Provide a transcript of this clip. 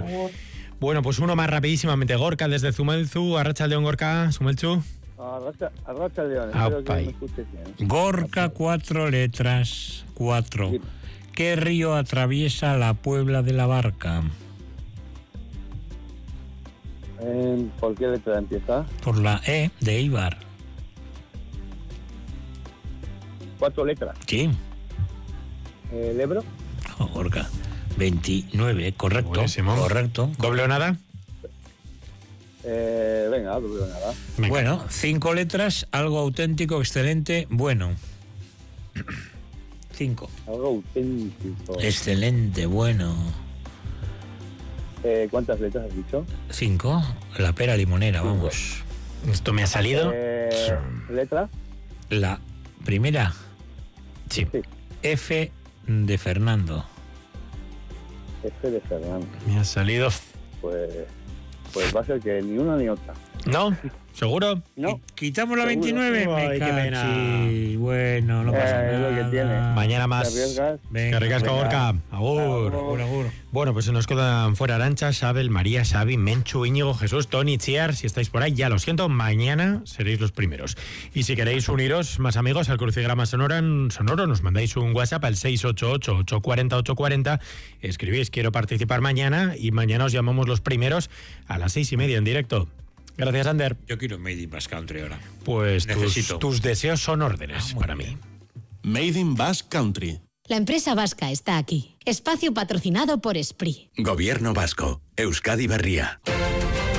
Bueno, pues uno más rapidísimamente. Gorka desde Zumelzu, Arratsaldeon Gorka, Zumelzu. Arratsaldeon, espero que me escuches bien. Gorka, 4 letras, 4. Sí. ¿Qué río atraviesa la Puebla de la Barca? ¿Por qué letra empieza? Por la E de Eibar. 4 letras. Sí. ¿El Ebro? Oh, Gorka. 29, correcto. Buenísimo. Correcto. ¿Doble o nada? Venga, doble nada. Venga. Bueno, 5 letras, algo auténtico, excelente, bueno. 5. Algo auténtico. Excelente, bueno. ¿Cuántas letras has dicho? 5. La pera limonera, vamos. Esto me ha salido. ¿Letra? La primera, Sí. Sí. F de Fernando. F de Fernando. Me ha salido. Pues va a ser que ni una ni otra. ¿No? ¿Seguro? No. ¿Quitamos la Seguro. 29? Ay, Me qué pena. cachi. Bueno, no pasa Es nada. lo que tiene. Mañana más. ¿Te arriesgas? Venga, Que ricasco, venga. Gorka. Agur. Agur, agur. Bueno, pues se nos quedan fuera Arantxa, Sabel, María, Xavi, Menchu, Íñigo, Jesús, Tony, Chiar. Si estáis por ahí, ya lo siento, mañana seréis los primeros. Y si queréis uniros, más amigos, al Crucigrama Sonoro, nos mandáis un WhatsApp al 688-840-840. Escribís, quiero participar mañana, y mañana os llamamos los primeros a las 6:30 en directo. Gracias, Ander. Yo quiero Made in Basque Country ahora. Pues Necesito. tus deseos son órdenes Muy para bien. mí. Made in Basque Country. La empresa vasca está aquí. Espacio patrocinado por Esprit. Gobierno vasco. Euskadi Berria.